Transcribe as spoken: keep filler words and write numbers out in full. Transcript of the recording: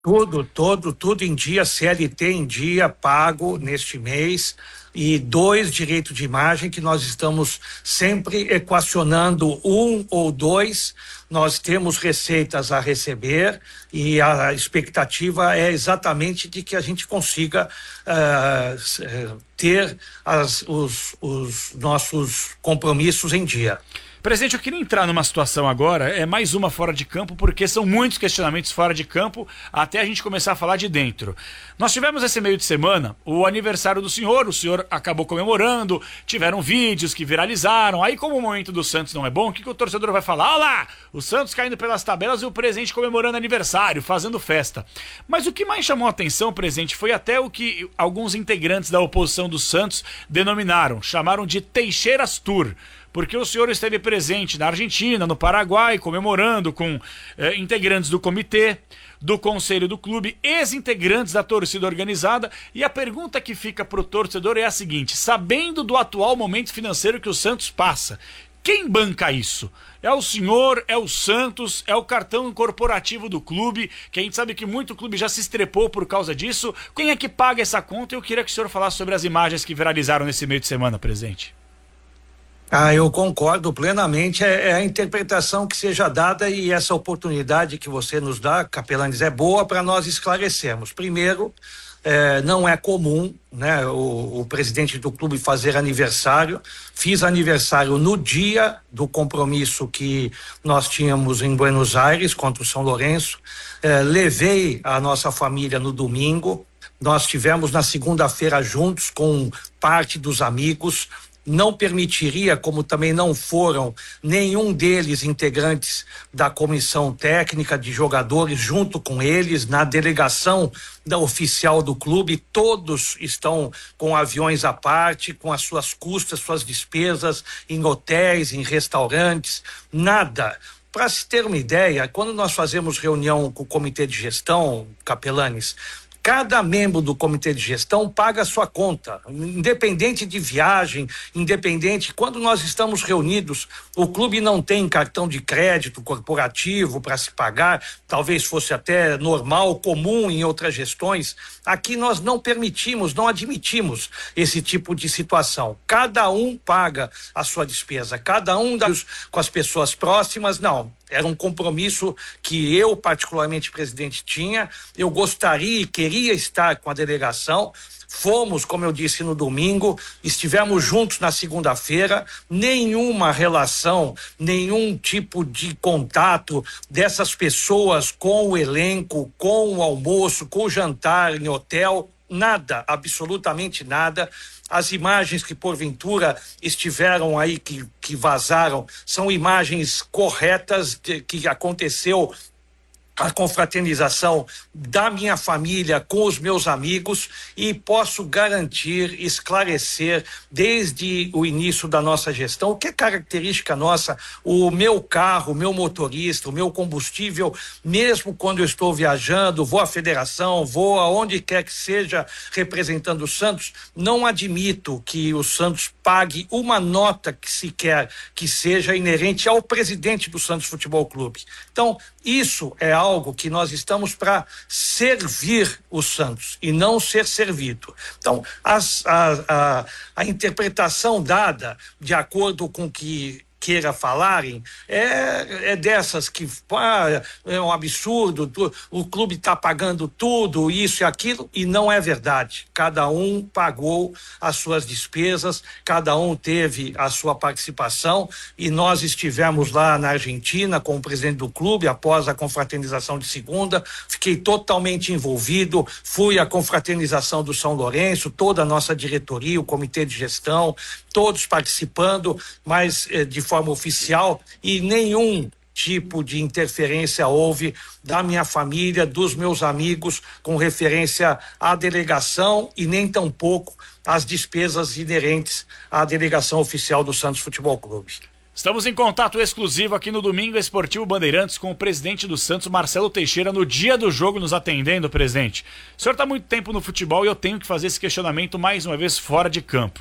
Tudo, todo, tudo em dia, C L T em dia, pago neste mês, e dois direitos de imagem que nós estamos sempre equacionando um ou dois. Nós temos receitas a receber e a expectativa é exatamente de que a gente consiga uh, ter as, os, os nossos compromissos em dia. Presidente, eu queria entrar numa situação agora, é mais uma fora de campo, porque são muitos questionamentos fora de campo, até a gente começar a falar de dentro. Nós tivemos esse meio de semana o aniversário do senhor, o senhor acabou comemorando, tiveram vídeos que viralizaram, aí como o momento do Santos não é bom, o que, que o torcedor vai falar? Olha lá, o Santos caindo pelas tabelas e o presidente comemorando aniversário, fazendo festa. Mas o que mais chamou a atenção, presidente, foi até o que alguns integrantes da oposição do Santos denominaram, chamaram de Teixeiras Tour. Porque o senhor esteve presente na Argentina, no Paraguai, comemorando com eh, integrantes do comitê, do conselho do clube, ex-integrantes da torcida organizada, e a pergunta que fica para o torcedor é a seguinte: sabendo do atual momento financeiro que o Santos passa, quem banca isso? É o senhor, é o Santos, é o cartão corporativo do clube, que a gente sabe que muito clube já se estrepou por causa disso. Quem é que paga essa conta? Eu queria que o senhor falasse sobre as imagens que viralizaram nesse meio de semana, presidente. Ah, eu concordo plenamente, é, é a interpretação que seja dada, e essa oportunidade que você nos dá, Capelanes, é boa para nós esclarecermos. Primeiro, é, não é comum, né, o, o presidente do clube fazer aniversário. Fiz aniversário no dia do compromisso que nós tínhamos em Buenos Aires contra o São Lourenço. É, levei a nossa família no domingo, nós tivemos na segunda-feira juntos com parte dos amigos. Não permitiria, como também não foram nenhum deles integrantes da comissão técnica de jogadores junto com eles na delegação da oficial do clube. Todos estão com aviões à parte, com as suas custas, suas despesas em hotéis, em restaurantes, nada. Para se ter uma ideia, quando nós fazemos reunião com o comitê de gestão, Capelanes, cada membro do comitê de gestão paga a sua conta, independente de viagem, independente. Quando nós estamos reunidos, o clube não tem cartão de crédito corporativo para se pagar, talvez fosse até normal, comum em outras gestões. Aqui nós não permitimos, não admitimos esse tipo de situação. Cada um paga a sua despesa, cada um das, com as pessoas próximas, não. Era um compromisso que eu, particularmente, presidente, tinha. Eu gostaria e queria estar com a delegação. Fomos, como eu disse, no domingo, estivemos juntos na segunda-feira. Nenhuma relação, nenhum tipo de contato dessas pessoas com o elenco, com o almoço, com o jantar em hotel, nada, absolutamente nada. As imagens que porventura estiveram aí, que, que vazaram, são imagens corretas de, que aconteceu a confraternização da minha família com os meus amigos, e posso garantir, esclarecer desde o início da nossa gestão, o que é característica nossa, o meu carro, o meu motorista, o meu combustível, mesmo quando eu estou viajando, vou à federação, vou aonde quer que seja representando o Santos, não admito que o Santos pague uma nota que sequer que seja inerente ao presidente do Santos Futebol Clube. Então, isso é algo que nós estamos para servir o Santos e não ser servido. Então, as, a, a, a interpretação dada de acordo com que queira falarem, é, é dessas que ah, é um absurdo, tu, o clube está pagando tudo, isso e aquilo, e não é verdade. Cada um pagou as suas despesas, cada um teve a sua participação, e nós estivemos lá na Argentina com o presidente do clube após a confraternização de segunda, fiquei totalmente envolvido, fui à confraternização do São Lourenço, toda a nossa diretoria, o comitê de gestão, todos participando, mas eh, de forma oficial, e nenhum tipo de interferência houve da minha família, dos meus amigos, com referência à delegação, e nem tampouco às despesas inerentes à delegação oficial do Santos Futebol Clube. Estamos em contato exclusivo aqui no Domingo Esportivo Bandeirantes com o presidente do Santos, Marcelo Teixeira, no dia do jogo, nos atendendo, presidente. O senhor está há muito tempo no futebol e eu tenho que fazer esse questionamento mais uma vez fora de campo.